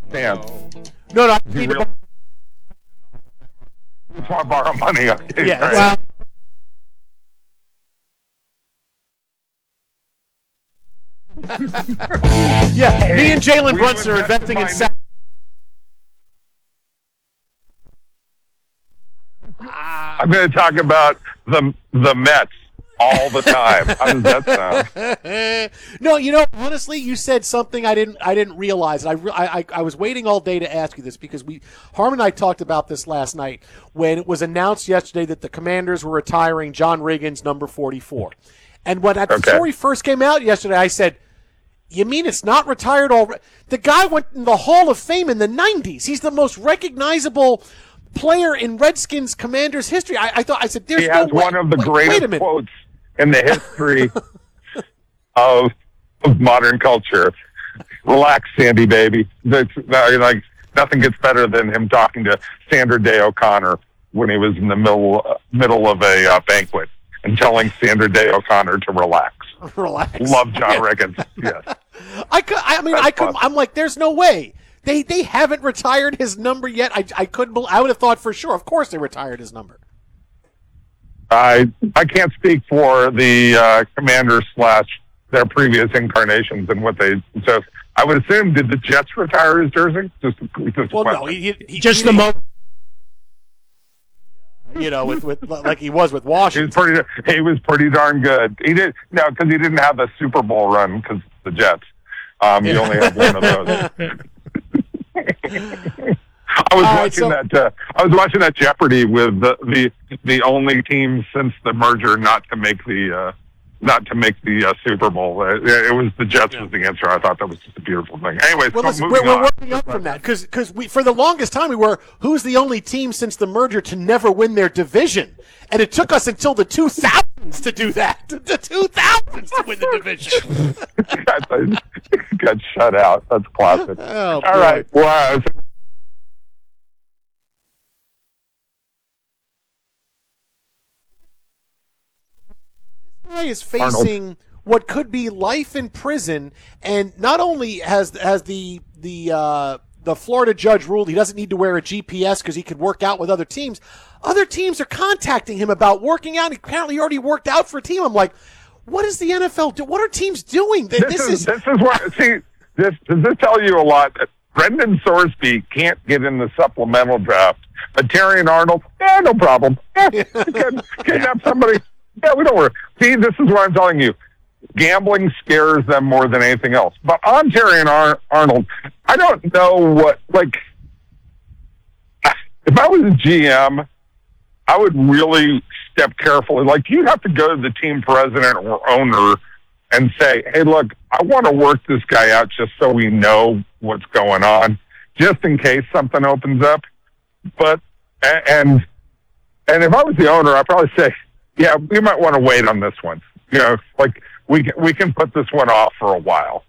Chance. No, I He mean, really just want to borrow money. Okay, yeah, all well, yeah. Me and Jalen Brunson are investing in. I'm going to talk about the Mets all the time. How does that sound? No, honestly, you said something I didn't realize. I was waiting all day to ask you this because Harmon and I talked about this last night when it was announced yesterday that the Commanders were retiring John Riggins, number 44. And when that story first came out yesterday, I said, "You mean it's not retired already?" The guy went in the Hall of Fame in the 90s. He's the most recognizable player in Redskins Commanders history. I said, "There's no way." He has one of the greatest quotes in the history of modern culture. Relax, Sandy, baby. Like nothing gets better than him talking to Sandra Day O'Connor when he was in the middle of a banquet and telling Sandra Day O'Connor to relax. Relax. Love John Riggins. Yes. I'm like, there's no way. They haven't retired his number yet. I couldn't believe. I would have thought for sure. Of course they retired his number. I can't speak for the Commanders / their previous incarnations and what they. So I would assume, did the Jets retire his jersey? Well, no, he just the moment. With like he was with Washington. He was pretty darn good. He did because he didn't have the Super Bowl run because the Jets. He only had one of those. I was watching that Jeopardy with the only team since the merger not to make the Super Bowl. It was the Jets was the answer. I thought that was just a beautiful thing. Anyways, we're working up from that because we for the longest time we were who's the only team since the merger to never win their division, and it took us until the 2000s to do that. The 2000s to win the division. Got shut out. That's classic. Oh, all right. Wow. Is facing what could be life in prison, and not only has the Florida judge ruled he doesn't need to wear a GPS because he could work out with other teams. Other teams are contacting him about working out. Apparently, he already worked out for a team. I'm like, what is the NFL do? What are teams doing? This is what. See, does this tell you a lot? Brendan Sorsby can't get in the supplemental draft, but Terry and Arnold, no problem. Kidnap somebody. Yeah, we don't worry. See, this is what I'm telling you. Gambling scares them more than anything else. But on Terry and Arnold, I don't know what, like, if I was a GM, I would really step carefully. Like, you'd have to go to the team president or owner and say, hey, look, I want to work this guy out just so we know what's going on, just in case something opens up. But, and if I was the owner, I'd probably say, yeah, we might want to wait on this one. Like we can put this one off for a while.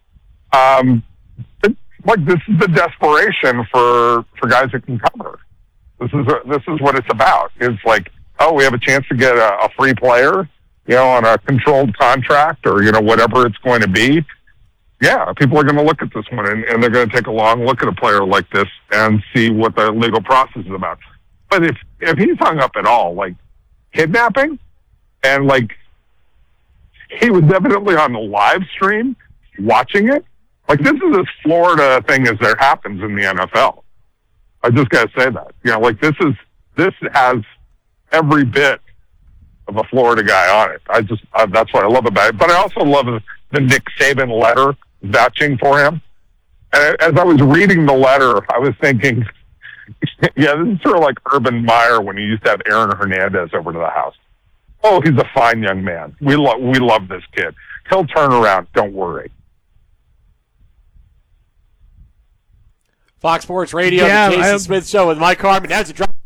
Like this is the desperation for guys that can cover. This is what it's about. It's like, oh, we have a chance to get a free player, on a controlled contract or whatever it's going to be. Yeah, people are going to look at this one and they're going to take a long look at a player like this and see what the legal process is about. But if he's hung up at all, like kidnapping. And, like, he was definitely on the live stream watching it. Like, this is as Florida thing as there happens in the NFL. I just got to say that. Like, this has every bit of a Florida guy on it. That's what I love about it. But I also love the Nick Saban letter vouching for him. And as I was reading the letter, I was thinking, yeah, this is sort of like Urban Meyer when he used to have Aaron Hernandez over to the house. Oh, he's a fine young man. We love this kid. He'll turn around. Don't worry. Fox Sports Radio, the Jason Smith Show with Mike Harmon. That's a drop.